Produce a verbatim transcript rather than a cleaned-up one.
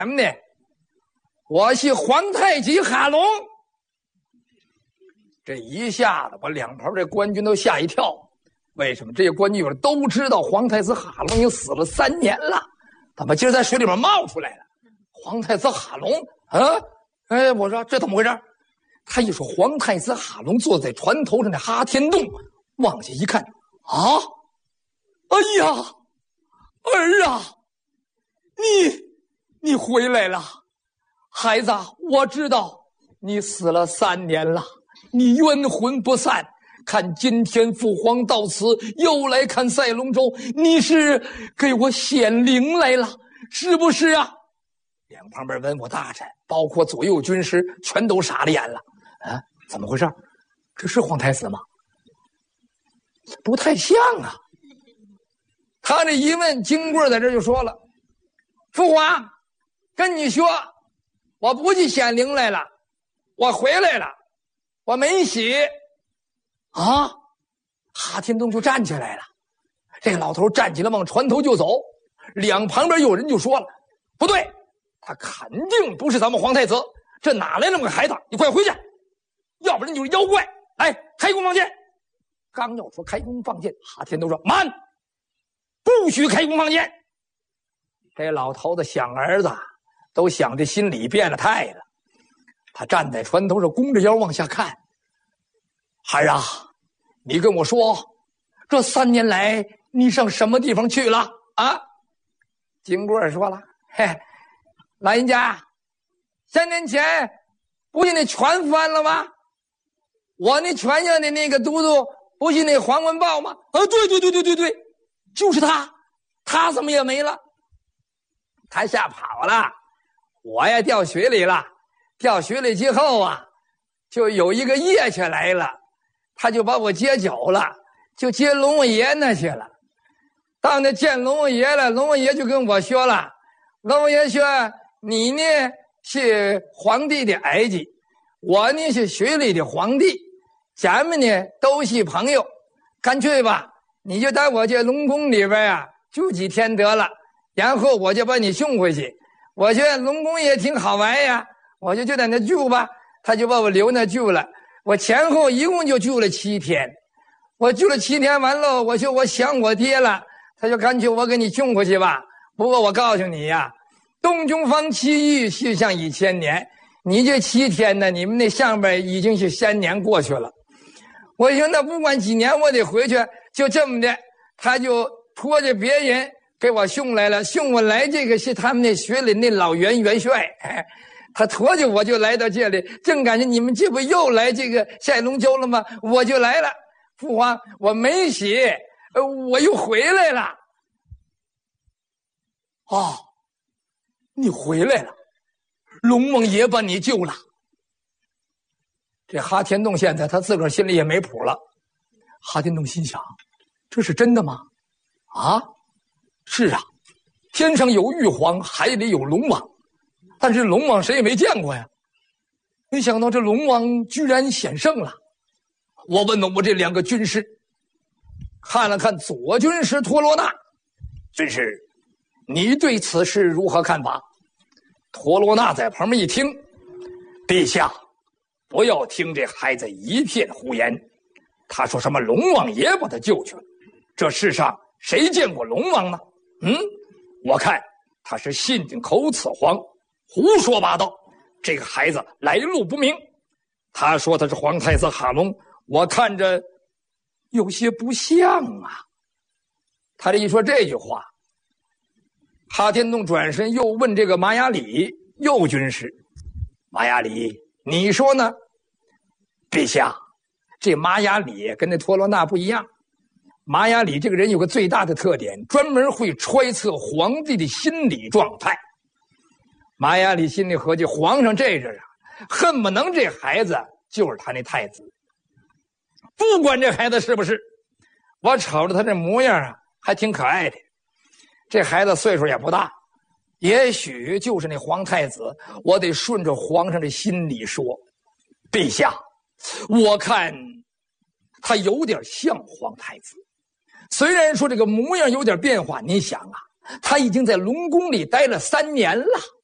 什么的？我是皇太极哈龙。这一下子把两旁这官军都吓一跳。为什么？这些官军有人都知道皇太子哈龙已经死了三年了，怎么今儿在水里面冒出来了？皇太子哈龙啊！哎，我说这怎么回事？他一说皇太子哈龙坐在船头上的哈天洞，往下一看，啊！哎呀，儿啊，你你回来了，孩子，我知道你死了三年了，你冤魂不散。看今天父皇到此，又来看赛龙舟，你是给我显灵来了，是不是啊？两旁边文武大臣，包括左右军师，全都傻了眼了。啊，怎么回事？这是皇太子吗？不太像啊。他这一问，金贵在这就说了：“父皇，跟你说，我不去显灵来了，我回来了，我没死。”啊！哈天洞就站起来了。这个老头站起来往船头就走，两旁边有人就说了：“不对，他肯定不是咱们皇太子，这哪来那么个孩子？你快回去，要不然你就是妖怪！来，开弓放箭！”刚要说开弓放箭，哈天洞说：“慢，不许开弓放箭！”这老头子想儿子，都想这心里变了态了。他站在船头上，弓着腰往下看。孩儿啊，你跟我说，这三年来你上什么地方去了啊？金贵说了：“嘿，老人家，三年前不是那船翻了吗？我那船上的那个都督不是那黄文豹吗？啊，对对对对对对，就是他，他怎么也没了？他吓跑了，我呀掉水里了，掉水里之后啊，就有一个夜叉来了。”他就把我接走了，就接龙王爷那去了。到那见龙王爷了，龙王爷就跟我说了，龙王爷说：“你呢是皇帝的儿子，我呢是水里的皇帝，咱们呢都是朋友，干脆吧，你就在我这龙宫里边啊住几天得了，然后我就把你送回去。我觉得龙宫也挺好玩呀，我就就在那住吧。”他就把我留那住了。我前后一共就住了七天，我住了七天完了，我说我想我爹了，他就干脆我给你送回去吧。不过我告诉你呀，洞中方七日，世上已千年。你这七天呢，你们那上边已经是三年过去了。我说那不管几年我得回去，就这么的，他就拖着别人给我送来了。送我来这个是他们那水里那老元元帅，哎。他驮着我就来到这里，正赶上你们这不又来这个赛龙舟了吗？我就来了。父皇，我没死，呃，我又回来了。哦，你回来了，龙王爷把你救了。这哈天洞现在他自个儿心里也没谱了。哈天洞心想，这是真的吗？啊，是啊，天上有玉皇，海里有龙王。但是龙王谁也没见过呀，没想到这龙王居然显圣了。我问了我这两个军师，看了看左军师托罗纳，军师，你对此事如何看法？托罗纳在旁边一听，陛下，不要听这孩子一片胡言。他说什么龙王爷把他救去了，这世上谁见过龙王呢？嗯，我看他是信口雌黄。胡说八道，这个孩子来路不明。他说他是皇太子哈龙，我看着有些不像啊。他这一说这句话，哈天洞转身又问这个马雅里右军师：“马雅里，你说呢？”陛下，这马雅里跟那托罗纳不一样。马雅里这个人有个最大的特点，专门会揣测皇帝的心理状态。马雅里心里合计，皇上这人啊，恨不能这孩子就是他那太子。不管这孩子是不是，我瞅着他这模样啊，还挺可爱的。这孩子岁数也不大，也许就是那皇太子。我得顺着皇上的心里说，陛下，我看他有点像皇太子。虽然说这个模样有点变化，您想啊，他已经在龙宫里待了三年了。